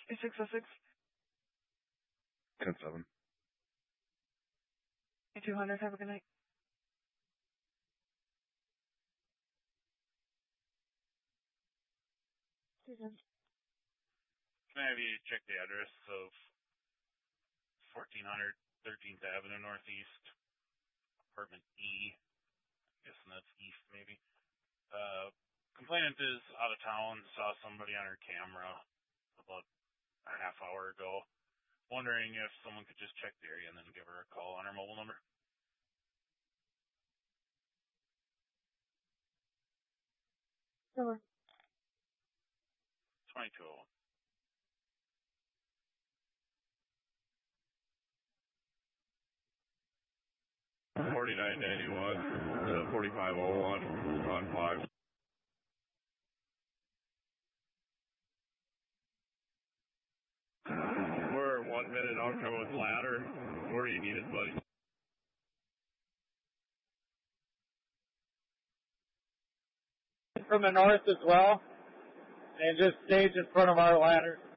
2606. 10-7. 200, have a good night. Can I have you check the address of 1400 13th Avenue Northeast, apartment E? I'm guessing that's east, maybe. Complainant is out of town, saw somebody on her camera about a half hour ago. Wondering if someone could just check the area and then give her a call on her mobile number. Sure. 2201. $49.91 to $45.01 on 5. We're 1 minute off with ladder. Where do you need it, buddy? From the north as well, and just stage in front of our ladder.